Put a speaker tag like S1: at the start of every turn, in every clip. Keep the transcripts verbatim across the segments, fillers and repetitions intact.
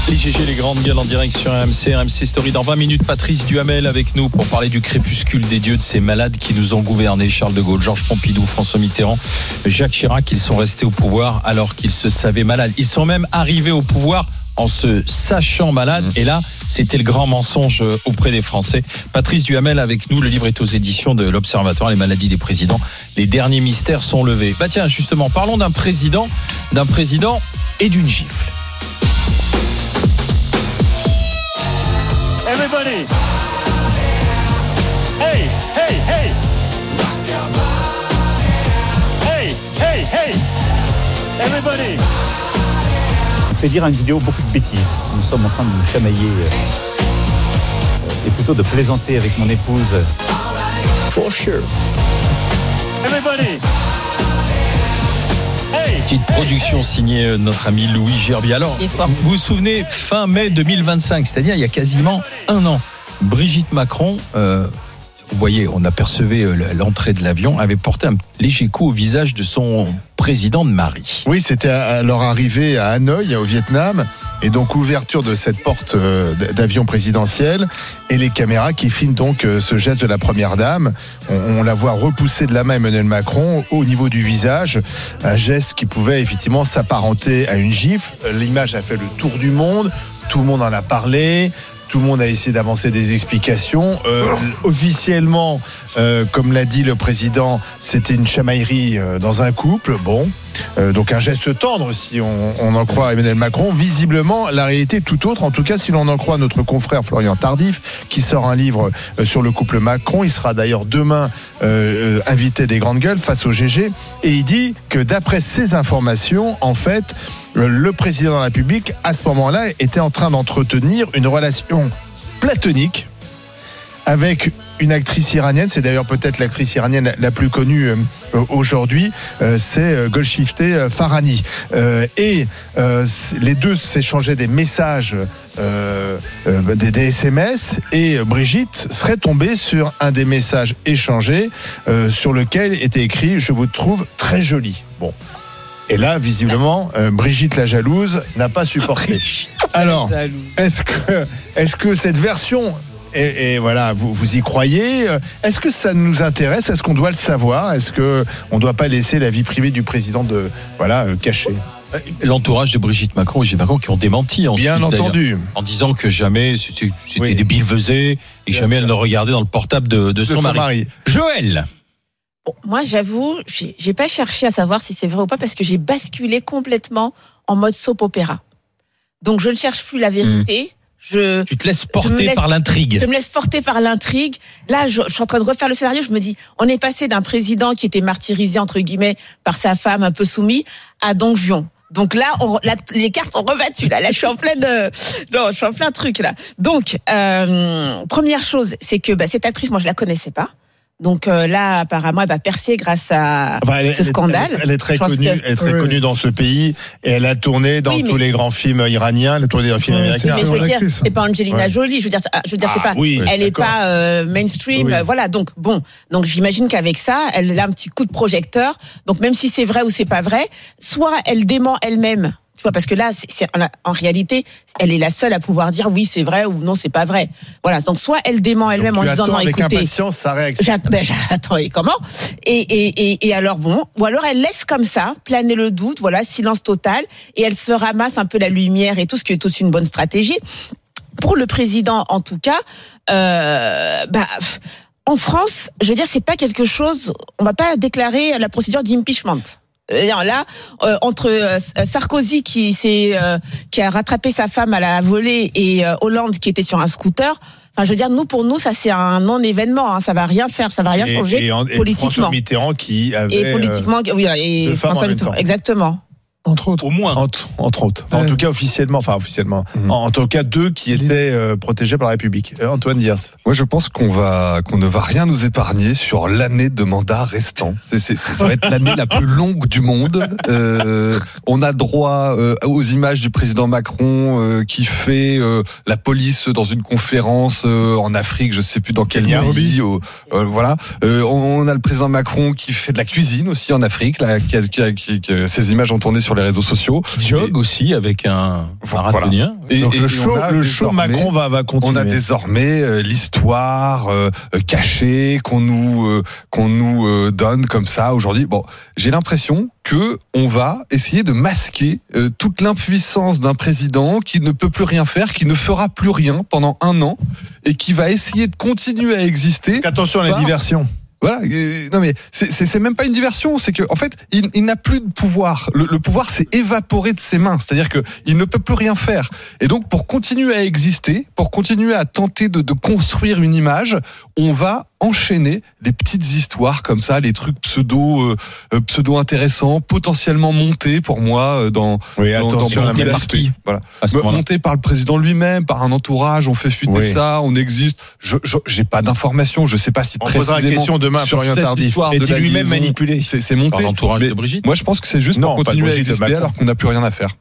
S1: Les G G, les grandes gueules en direct sur R M C, R M C Story. Dans vingt minutes, Patrice Duhamel avec nous pour parler du crépuscule des dieux, de ces malades qui nous ont gouvernés. Charles de Gaulle, Georges Pompidou, François Mitterrand, Jacques Chirac, ils sont restés au pouvoir alors qu'ils se savaient malades. Ils sont même arrivés au pouvoir en se sachant malades. Et là, c'était le grand mensonge auprès des Français. Patrice Duhamel avec nous. Le livre est aux éditions de l'Observatoire, les maladies des présidents. Les derniers mystères sont levés. Bah tiens, justement, parlons d'un président, d'un président et d'une gifle.
S2: Everybody. Hey, hey, hey. Hey, hey, hey. Everybody.
S3: On fait dire à une vidéo beaucoup de bêtises. Nous sommes en train de nous chamailler euh, et plutôt de plaisanter avec mon épouse. For sure.
S2: Everybody.
S1: Petite production signée notre ami Louis Gerbier. Alors, vous vous souvenez, fin mai deux mille vingt-cinq, c'est-à-dire il y a quasiment un an, Brigitte Macron, euh, vous voyez, on apercevait l'entrée de l'avion, avait porté un léger coup au visage de son président de mari.
S4: Oui, c'était à leur arrivée à Hanoï, au Vietnam. Et donc, ouverture de cette porte d'avion présidentiel et les caméras qui filment donc ce geste de la première dame. On, on la voit repousser de la main Emmanuel Macron au niveau du visage. Un geste qui pouvait effectivement s'apparenter à une gifle. L'image a fait le tour du monde. Tout le monde en a parlé. Tout le monde a essayé d'avancer des explications. Euh, officiellement, euh, comme l'a dit le président, c'était une chamaillerie euh, dans un couple. Bon, euh, donc un geste tendre si on, on en croit Emmanuel Macron. Visiblement, la réalité est tout autre. En tout cas, si l'on en croit notre confrère Florian Tardif, qui sort un livre euh, sur le couple Macron. Il sera d'ailleurs demain euh, euh, invité des grandes gueules face au G G. Et il dit que d'après ces informations, en fait, le président de la République, à ce moment-là, était en train d'entretenir une relation platonique avec une actrice iranienne. C'est d'ailleurs peut-être l'actrice iranienne la plus connue euh, aujourd'hui. Euh, c'est euh, Golshifteh Farahani. Euh, et euh, les deux s'échangeaient des messages, euh, euh, des, des S M S. Et Brigitte serait tombée sur un des messages échangés euh, sur lequel était écrit « Je vous trouve très jolie ». Bon. Et là, visiblement, euh, Brigitte la jalouse n'a pas supporté. Alors, est-ce que, est-ce que cette version, et, et voilà, vous, vous y croyez ? Est-ce que ça nous intéresse ? Est-ce qu'on doit le savoir ? Est-ce qu'on ne doit pas laisser la vie privée du président de, voilà, euh, cachée ?
S1: L'entourage de Brigitte Macron et Gilles Macron qui ont démenti ensuite,
S4: bien entendu,
S1: en disant que jamais c'était, c'était
S4: oui.
S1: des billevesées et que jamais elle ne regardait dans le portable de, de, de son, son mari. mari. Joël.
S5: Bon, moi, j'avoue, j'ai, j'ai pas cherché à savoir si c'est vrai ou pas parce que j'ai basculé complètement en mode soap opéra. Donc, je ne cherche plus la vérité. Mmh. Je,
S1: tu te laisses porter
S5: laisse,
S1: par l'intrigue.
S5: Je me laisse porter par l'intrigue. Là, je, je suis en train de refaire le scénario. Je me dis, on est passé d'un président qui était martyrisé, entre guillemets, par sa femme un peu soumise, à Don Juan. Donc là, on, la, les cartes sont rebattues. Là, là, je suis en plein de, non, je suis en plein truc là. Donc, euh, première chose, c'est que bah, cette actrice, moi, je la connaissais pas. Donc euh, là, apparemment, elle va percer grâce à enfin, elle, ce scandale.
S4: Elle, elle est très connue, que... elle est très connue dans ce pays et elle a tourné dans oui, tous les grands films iraniens. Elle a tourné dans les films
S5: oui,
S4: américains.
S5: Mais je veux dire, c'est pas Angelina ouais. Jolie. Je veux dire, je veux dire, ah, c'est pas.
S4: Oui,
S5: elle est pas euh, mainstream. Oui. Voilà. Donc bon, donc j'imagine qu'avec ça, elle a un petit coup de projecteur. Donc même si c'est vrai ou c'est pas vrai, soit elle dément elle-même. Tu vois, parce que là, c'est, c'est, en réalité, elle est la seule à pouvoir dire oui, c'est vrai ou non, c'est pas vrai. Voilà. Donc, soit elle dément elle-même en disant non,
S4: avec
S5: écoutez.
S4: Impatience, sa réaction.
S5: J'attends, ben, j'attends, et comment? Et, et, et, et alors, bon. Ou alors, elle laisse comme ça, planer le doute, voilà, silence total, et elle se ramasse un peu la lumière et tout, ce qui est aussi une bonne stratégie. Pour le président, en tout cas, euh, bah, en France, je veux dire, c'est pas quelque chose, on va pas déclarer la procédure d'impeachment. Là, euh, entre euh, Sarkozy qui s'est, euh, qui a rattrapé sa femme à la volée et euh, Hollande qui était sur un scooter. Enfin, je veux dire, nous pour nous, ça c'est un non-événement. Hein, ça va rien faire, ça va rien
S4: et,
S5: changer
S4: et en,
S5: politiquement.
S4: Et François Mitterrand qui avait
S5: et politiquement, euh, oui, et François Mitterrand, exactement.
S4: Entre autres.
S1: Au moins.
S4: Entre, entre autres. Enfin, euh... En tout cas, officiellement. Enfin, officiellement. Mmh. En, en tout cas, deux qui étaient euh, protégés par la République. Euh, Antoine Diers.
S6: Moi, je pense qu'on va, qu'on ne va rien nous épargner sur l'année de mandat restant. C'est, c'est, ça va être l'année la plus longue du monde. Euh, on a droit euh, aux images du président Macron euh, qui fait euh, la police dans une conférence euh, en Afrique, je sais plus dans quel pays. Euh, voilà. Euh, on a le président Macron qui fait de la cuisine aussi en Afrique, là, qui a, qui a, qui, qui, ces images ont tourné sur sur les réseaux sociaux.
S1: Jog aussi avec un marathonien.
S6: Et,
S4: Donc
S6: et-
S4: le
S6: et
S4: show,
S6: on a
S4: le show
S6: désormais-
S4: Macron va, va continuer.
S6: On a désormais euh, l'histoire euh, euh, cachée qu'on nous euh, qu'on nous euh, donne comme ça aujourd'hui. Bon, j'ai l'impression que on va essayer de masquer euh, toute l'impuissance d'un président qui ne peut plus rien faire, qui ne fera plus rien pendant un an et qui va essayer de continuer à exister.
S4: Attention à la
S6: Par-
S4: diversion.
S6: Voilà, euh, non mais c'est c'est c'est même pas une diversion, c'est que en fait il, il n'a plus de pouvoir. Le, le pouvoir s'est évaporé de ses mains, c'est-à-dire que il ne peut plus rien faire. Et donc pour continuer à exister, pour continuer à tenter de, de construire une image, on va enchaîner les petites histoires comme ça, les trucs pseudo euh, pseudo intéressants, potentiellement montés pour moi euh, dans
S4: Oui,
S6: dans,
S4: attention
S6: dans
S4: à la
S6: beaucoup
S1: par
S6: d'aspects.
S1: qui
S6: Voilà.
S1: À ce moment-là.
S6: Monté par le président lui-même, par un entourage, on fait fuiter
S4: Oui.
S6: ça, on existe. Je, je j'ai pas d'informations, je sais pas si
S4: On posera la
S6: précisément
S4: question demain à
S6: sur
S4: Florian
S6: cette
S4: Tardif.
S6: histoire de
S4: Est-il
S6: la
S4: lui-même
S6: liaison,
S4: manipulé?
S6: C'est c'est monté.
S1: Par l'entourage
S6: Mais
S1: de Brigitte.
S6: Moi, je pense que c'est juste
S4: Non,
S6: pour
S4: pas de
S6: continuer à
S4: Brigitte, de
S6: exister
S4: Macron.
S6: alors qu'on n'a plus rien à faire.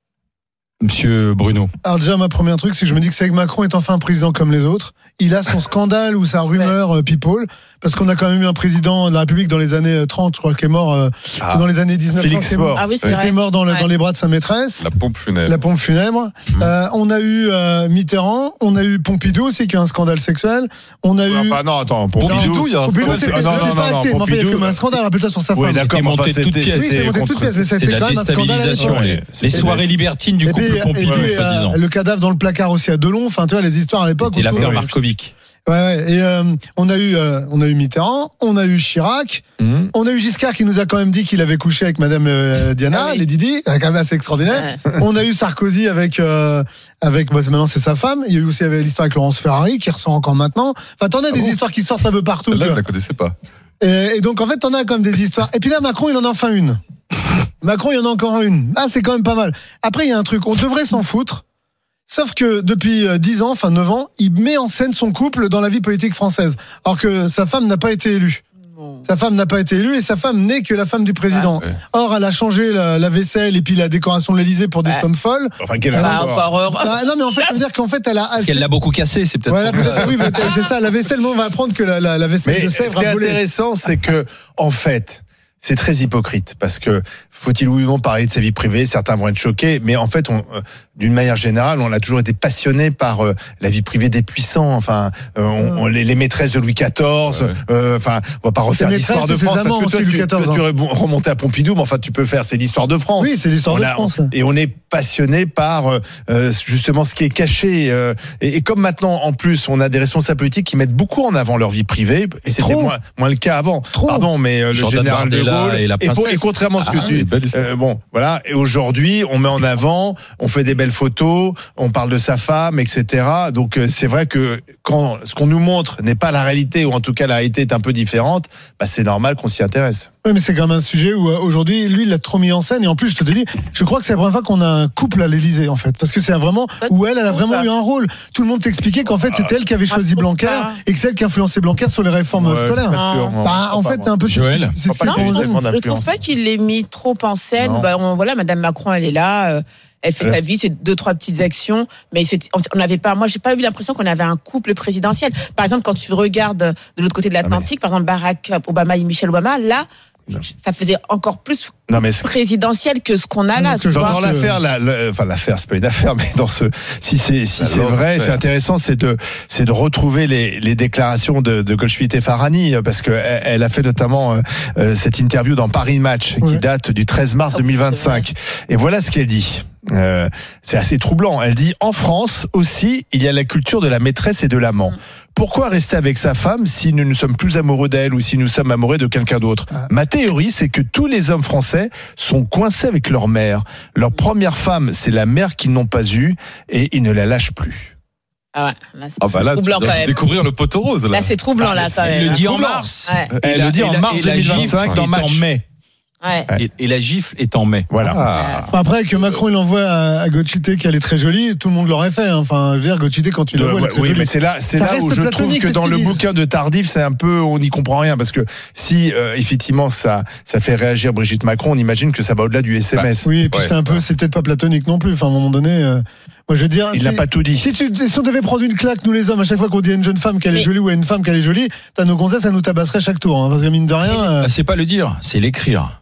S1: Monsieur Bruno.
S7: Alors déjà, ma première truc, c'est que je me dis que c'est que Macron est enfin un président comme les autres. Il a son scandale ou sa rumeur euh, people, parce qu'on a quand même eu un président de la République dans les années trente, je crois, qui est mort euh,
S6: Ah.
S7: dans les années dix-neuf cents.
S4: Félix
S7: qui est mort.
S4: Faure.
S5: Ah oui, c'est
S7: Il
S5: vrai.
S7: était mort dans, le-
S5: Ouais.
S7: dans les bras de sa maîtresse.
S6: La pompe funèbre.
S7: La pompe funèbre. Euh, on a eu euh, Mitterrand, on a eu Pompidou aussi qui a un scandale sexuel. On a eu.
S4: Enfin, non, attends,
S6: Pompidou, il y a un
S7: Pompidou,
S6: scandale
S7: c'est
S4: Ah, non,
S7: c'était
S4: non,
S7: pas
S4: non,
S7: acté, mais enfin, il y a
S4: Pompidou,
S7: comme un scandale, rappelle-toi sur sa
S4: Oui,
S7: femme.
S4: d'accord, mais
S1: monté
S4: enfin,
S1: de toutes
S4: c'était
S1: pièces.
S7: Oui, c'était
S4: c'est
S7: monté de toutes
S4: contre-
S7: pièces, mais
S1: C'est
S7: c'était
S1: la
S7: quand même un scandale à
S1: déstabilisation.
S7: l'époque.
S1: Les, les soirées libertines du
S7: Et
S1: couple
S7: puis, et
S1: Pompidou,
S7: puis, euh,
S1: soi-disant.
S7: le cadavre dans le placard aussi à Delon. Enfin, tu vois, les histoires à l'époque.
S1: C'était
S7: on peut-
S1: l'affaire
S7: Ouais,
S1: Markovic.
S7: ouais, ouais. Et euh, on a eu, euh, on a eu Mitterrand, on a eu Chirac,
S4: Hum.
S7: on a eu Giscard qui nous a quand même dit qu'il avait couché avec Madame euh, Diana,
S5: Ah oui.
S7: Lady Di, quand même assez extraordinaire.
S5: Ouais.
S7: On a eu Sarkozy avec, euh, avec, bah, maintenant c'est sa femme. Il y a eu aussi avec l'histoire avec Laurence Ferrari qui ressort encore maintenant. Enfin, t'en as des
S6: bon
S7: histoires qui sortent un peu partout. tu
S6: Là, je
S7: vois.
S6: la connaissais pas.
S7: Et, et donc en fait, t'en as comme des histoires. Et puis là, Macron, il en a enfin une. Macron, il y en a encore une. Ah, c'est quand même pas mal. Après, il y a un truc, on devrait s'en foutre. Sauf que depuis euh, dix ans, enfin neuf ans, il met en scène son couple dans la vie politique française. Alors que sa femme n'a pas été élue.
S5: Bon.
S7: Sa femme n'a pas été élue et sa femme n'est que la femme du président.
S6: Ah, ouais.
S7: Or, elle a changé la, la vaisselle et puis la décoration de l'Élysée pour des
S5: Ouais.
S7: sommes folles.
S4: Enfin, quel
S5: Bah,
S4: rapport.
S5: encore heureux.
S7: Ah, non, mais en fait, ça veut dire qu'en fait, elle a.
S1: Parce qu'elle l'a beaucoup cassé, c'est peut-être.
S7: Voilà,
S1: pour ça.
S7: peut-être, oui, mais c'est ça. La vaisselle, on va apprendre que la, la, la vaisselle
S4: Mais
S7: de
S4: ce
S7: Sèvres
S4: qui est
S7: a volé.
S4: intéressant, c'est que, en fait, c'est très hypocrite parce que faut-il ou non parler de sa vie privée, certains vont être choqués, mais en fait, on, euh, d'une manière générale, on a toujours été passionné par euh, la vie privée des puissants. Enfin, euh, on, on- les, les maîtresses de Louis quatorze.
S6: Ouais.
S4: euh, Enfin, on va pas refaire
S7: Ses
S4: l'histoire de
S7: maîtresses et ses
S4: France parce
S7: amants
S4: que toi,
S7: aussi,
S4: tu,
S7: Louis quatorze,
S4: toi, tu remontais à Pompidou, mais enfin, tu peux faire, c'est l'histoire de France.
S7: Oui, c'est l'histoire
S4: On
S7: de
S4: a-
S7: France.
S4: Et on est passionné par euh, euh, justement ce qui est caché. euh, et, et comme maintenant, en plus, on a des responsables politiques qui mettent beaucoup en avant leur vie privée, et c'était
S7: Trop.
S4: moins, moins le cas avant.
S7: Trop.
S4: Pardon, mais euh, le
S1: Jordan
S4: général de
S1: Bardella
S4: Gaulle
S1: et la
S4: pour-
S1: princesse.
S4: et contrairement à ce que
S1: Ah,
S4: tu,
S6: oui, belle histoire.
S4: euh, bon, voilà. Et aujourd'hui, on met en avant, on fait des belles photos, on parle de sa femme, et cetera. Donc euh, c'est vrai que quand ce qu'on nous montre n'est pas la réalité, ou en tout cas la réalité est un peu différente, bah, c'est normal qu'on s'y intéresse.
S7: Oui, mais c'est quand même un sujet où euh, aujourd'hui, lui, il l'a trop mis en scène. Et en plus, je te dis, je crois que c'est la première fois qu'on a un couple à l'Élysée, en fait. Parce que c'est vraiment où elle, elle a vraiment eu un rôle. Tout le monde t'expliquait qu'en fait, c'était elle qui avait choisi
S5: Ah,
S7: Blanquer
S5: pas.
S7: et que c'est elle qui a influencé Blanquer sur les réformes
S4: Ouais,
S7: scolaires.
S4: pas sûr, moi.
S7: Bah, en
S4: Pas
S7: fait,
S4: moi.
S7: t'es un peu
S1: Joël,
S7: c'est ce
S4: pas
S7: qu'ils
S4: que
S7: font.
S4: tu
S5: Je
S4: aimes
S5: trouve
S4: d'influence.
S5: pas qu'il l'ait mis trop en scène.
S4: Non.
S5: Bah, on, voilà, Madame Macron, elle est là. euh, Elle fait
S4: Elle-
S5: sa vie, c'est deux, trois petites actions. Mais c'était- on n'avait pas, moi, j'ai pas eu l'impression qu'on avait un couple présidentiel. Par exemple, quand tu regardes de l'autre côté de l'Atlantique, par exemple, Barack Obama et Michelle Obama, là,
S4: Non.
S5: ça faisait encore plus
S4: Non, mais ce
S5: présidentiel que ce qu'on a là.
S7: Parce que
S5: tu
S7: je
S5: vois.
S4: Dans, dans
S7: que-
S4: l'affaire, la, le- enfin l'affaire, c'est pas une affaire, mais dans ce, si c'est si
S6: La
S4: c'est
S6: love
S4: vrai,
S6: affair.
S4: c'est intéressant, c'est de c'est de retrouver les, les déclarations de, de Goldschmidt et Farhani, parce que elle, elle a fait notamment euh, euh, cette interview dans Paris Match qui
S7: Ouais.
S4: date du treize mars deux mille vingt-cinq. Et voilà ce qu'elle dit. Euh, c'est assez troublant. Elle dit: en France aussi, il y a la culture de la maîtresse et de l'amant. Pourquoi rester avec sa femme si nous ne sommes plus amoureux d'elle ou si nous sommes amoureux de quelqu'un d'autre?
S7: Ah.
S4: Ma théorie, c'est que tous les hommes français sont coincés avec leur mère. Leur première femme, c'est la mère qu'ils n'ont pas eue et ils ne la lâchent plus.
S5: Ah ouais, là, c'est
S6: Ah bah là, tu
S5: troublant
S6: dois
S5: quand même.
S6: découvrir le poteau rose. Là.
S5: Là, c'est troublant, là, quand
S1: Elle
S5: même.
S1: le dit en
S4: troublant.
S1: mars.
S5: Ouais.
S4: Elle
S1: Et la-
S4: le dit
S1: et
S4: en
S1: la-
S4: mars
S1: et la
S4: deux mille vingt-cinq
S1: gifle
S4: dans
S1: est
S4: Match.
S1: en mai.
S5: Ouais.
S1: Et, et la gifle est en mai.
S4: Voilà.
S6: Ah.
S7: Enfin, après, que Macron, il envoie à, à Gochité qu'elle est très jolie, tout le monde l'aurait fait. hein. Enfin, je veux dire, Gochité, quand tu la
S4: Euh,
S7: vois, elle
S4: ouais,
S7: est très
S4: oui,
S7: jolie.
S4: mais c'est là, c'est
S7: Ça
S4: là
S7: reste
S4: où je trouve
S7: platonique,
S4: que
S7: c'est
S4: dans
S7: ce
S4: le
S7: qu'ils disent.
S4: bouquin de Tardif, c'est un peu, on n'y comprend rien parce que si euh, effectivement ça, ça fait réagir Brigitte Macron, on imagine que ça va au-delà du S M S.
S7: Oui, et puis
S6: Ouais,
S7: c'est un peu,
S6: ouais.
S7: c'est peut-être pas platonique non plus. Enfin, à un moment donné, euh, moi, je veux dire.
S4: Il
S7: si-
S4: n'a pas tout dit.
S7: Si, tu, si on devait prendre une claque, nous les hommes, à chaque fois qu'on dit à une jeune femme qu'elle est
S5: Mais-
S7: jolie ou à une femme qu'elle est jolie, t'as nos gonzesses, ça nous tabasserait chaque tour. Hein, parce que mine de rien. euh,
S1: Bah, c'est pas le dire, c'est l'écrire.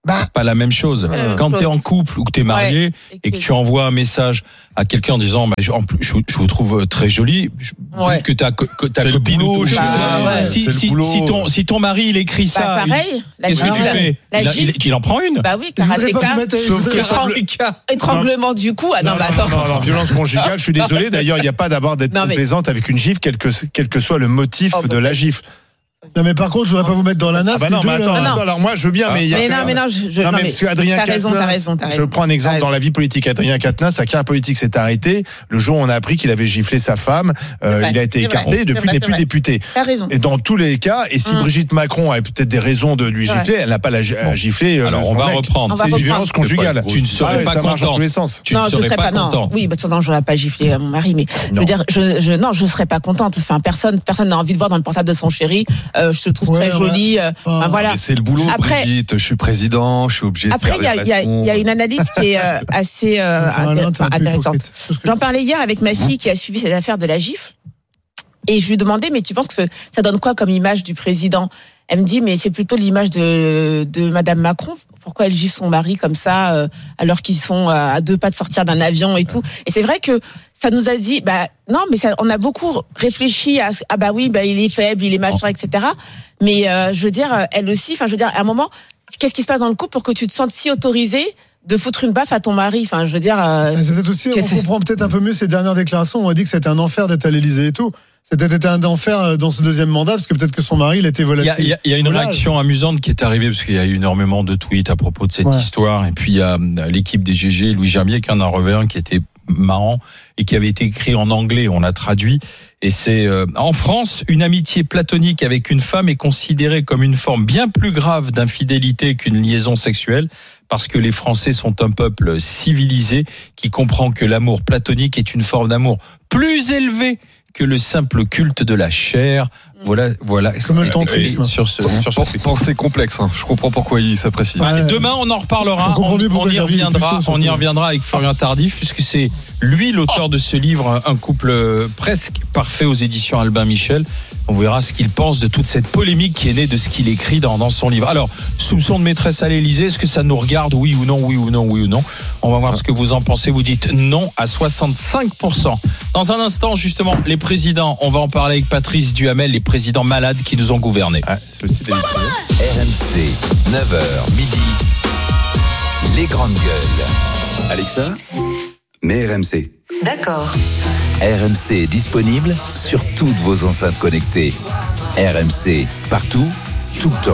S7: Bah,
S1: c'est pas la même chose.
S5: Euh,
S1: Quand tu es en couple ou que tu es marié
S5: Ouais.
S1: et que tu envoies un message à quelqu'un en disant bah, je, en plus, je, vous- je vous trouve très jolie, je,
S5: Ouais.
S1: que ta, co- que ta
S6: C'est le
S1: copine
S6: boulot,
S1: ou ton
S6: chez
S1: copain,
S5: toi. Ouais.
S1: si,
S6: C'est le
S1: si,
S6: boulot.
S1: si ton, si ton mari il écrit ça,
S5: Bah, pareil, la
S1: qu'est-ce que tu
S5: gifle.
S1: fais
S5: La
S1: il, a-
S5: gifle.
S1: il, il en prend une.
S5: Bah oui,
S7: je voudrais pas
S5: karatéka,
S7: vous mettre. je
S4: Sauf
S7: voudrais-
S4: que
S5: étran- étranglement du cou. Ah non,
S4: Non,
S5: bah
S4: non,
S5: attends.
S4: non, non, violence conjugale, je suis désolé. D'ailleurs, il n'y a pas d'abord d'être
S5: Non, mais-
S4: complaisante avec une gifle, quel que, quel que soit le motif
S5: Oh, bah,
S4: de la gifle.
S7: Non, mais par contre, je voudrais pas vous mettre dans la nasse.
S4: Ah bah
S7: les
S4: non,
S7: deux,
S4: mais attends,
S7: là.
S5: non.
S4: attends, alors moi, je veux bien, mais il y a.
S5: Mais non, mais non, je, je,
S4: Non, mais
S5: mais
S4: parce que Adrien
S5: t'as raison,
S4: Quatennens,
S5: t'as raison, t'as
S4: je
S5: raison.
S4: prends un exemple
S5: T'as
S4: dans la vie politique. Adrien Quatennens, sa carrière politique s'est arrêtée le jour où on a appris qu'il avait giflé sa femme. Euh,
S5: vrai,
S4: il a été
S5: c'est vrai,
S4: écarté,
S5: c'est
S4: depuis
S5: vrai,
S4: il n'est
S5: c'est
S4: plus
S5: vrai.
S4: député.
S5: T'as raison.
S4: Et dans tous les cas, et si
S5: Mm.
S4: Brigitte Macron avait peut-être des raisons de lui
S5: Ouais.
S4: gifler, elle n'a pas la, à gifler. euh,
S1: Alors
S4: son
S1: on va
S4: mec.
S1: reprendre.
S5: On va
S4: C'est une
S5: reprendre.
S4: violence conjugale.
S1: Tu ne serais
S4: Ah ouais,
S1: pas
S4: ça marche dans
S1: content.
S4: tous les sens.
S1: Tu
S5: non,
S1: ne
S5: je
S1: serais
S5: serais
S1: pas,
S5: pas, non.
S1: content.
S5: Oui, bah, de toute façon, je n'aurais pas giflé à mon mari, mais je
S4: Non.
S5: veux dire, je, je, non, je serais pas contente. Enfin, personne, personne n'a envie de voir dans le portable de son chéri. Euh, je te trouve
S7: Ouais,
S5: très
S7: ouais.
S5: jolie. euh,
S7: Oh.
S5: enfin, voilà.
S6: Mais c'est le boulot,
S5: Après-
S6: Brigitte. Je suis président, je suis obligé de
S5: Après,
S6: faire
S5: il y a,
S6: des
S5: il y, a,
S6: relations.
S5: il y a une analyse qui est euh, assez euh,
S7: Enfin, Alain, t'es un peu
S5: intéressante.
S7: hypocrite. C'est ce que-
S5: J'en parlais hier avec ma fille qui a suivi cette affaire de la gifle. Et je lui demandais, mais tu penses que ce- ça donne quoi comme image du président? Elle me dit, mais c'est plutôt l'image de, de Madame Macron. Pourquoi elle gifle son mari comme ça, euh, alors qu'ils sont euh, à deux pas de sortir d'un avion et tout. Et c'est vrai que ça nous a dit, bah non, mais ça, on a beaucoup réfléchi à, ce- ah bah oui, bah il est faible, il est machin, et cetera. Mais euh, je veux dire, elle aussi, enfin je veux dire, à un moment, qu'est-ce qui se passe dans le couple pour que tu te sentes si autorisé de foutre une baffe à ton mari? Enfin, je veux dire. euh,
S7: Ah, c'est peut-être aussi,
S5: Qu'est-ce-
S7: on comprend peut-être un peu mieux ces dernières déclarations. On a dit que c'était un enfer d'être à l'Élysée et tout. C'était peut-être un enfer dans ce deuxième mandat, parce que peut-être que son mari, il était
S1: Il y,
S7: volatile.
S1: a, il y a- il y a une
S7: Volage.
S1: réaction amusante qui est arrivée parce qu'il y a eu énormément de tweets à propos de cette
S7: Ouais.
S1: histoire. Et puis il y a euh, l'équipe des G G, Louis Gerbier, qui en a relevé un qui était marrant et qui avait été écrit en anglais. On l'a traduit. Et c'est euh, en France, une amitié platonique avec une femme est considérée comme une forme bien plus grave d'infidélité qu'une liaison sexuelle. Parce que les Français sont un peuple civilisé qui comprend que l'amour platonique est une forme d'amour plus élevée que le simple culte de la chair. Voilà, voilà.
S7: Comme le
S1: c'est
S7: tantrisme.
S1: écrit sur ce, sur ce
S6: Pour-
S1: tweet.
S6: Pensée complexe. hein. Je comprends pourquoi il s'apprécie.
S7: Ouais.
S1: Demain, on en reparlera.
S7: On comprend
S1: On,
S7: mieux
S1: on
S7: pourquoi
S1: y
S7: Javier est plus
S1: reviendra.
S7: chaud, surtout.
S1: On y reviendra avec Florian Tardif, puisque c'est lui l'auteur de ce livre, Un couple presque parfait aux éditions Albin Michel. On verra ce qu'il pense de toute cette polémique qui est née de ce qu'il écrit dans, dans son livre. Alors, soupçon de maîtresse à l'Élysée, est-ce que ça nous regarde, oui ou non, oui ou non, oui ou non? On va voir ce que vous en pensez. Vous dites non à soixante-cinq pour cent. Dans un instant, justement, les présidents, on va en parler avec Patrice Duhamel, les présidents malades qui nous ont gouvernés.
S4: Ah, c'est aussi des...
S8: R M C, neuf heures midi, les grandes gueules. Alexa, mets R M C.
S9: D'accord.
S8: R M C est disponible sur toutes vos enceintes connectées. R M C, partout, tout le temps.